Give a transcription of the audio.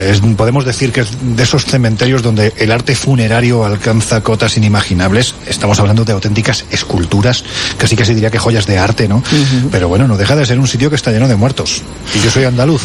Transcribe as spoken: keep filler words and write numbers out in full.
Es, podemos decir que es de esos cementerios donde el arte funerario alcanza cotas inimaginables. Estamos hablando de auténticas esculturas, casi casi diría que joyas de arte, ¿no? Uh-huh. Pero bueno, no deja de ser un sitio que está lleno de muertos. Y yo soy andaluz,